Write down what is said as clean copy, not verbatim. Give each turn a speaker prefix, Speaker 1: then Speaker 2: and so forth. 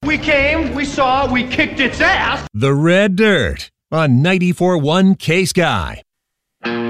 Speaker 1: We came, we saw, we kicked its ass.
Speaker 2: The Red Dirt on 94.1 K-Sky.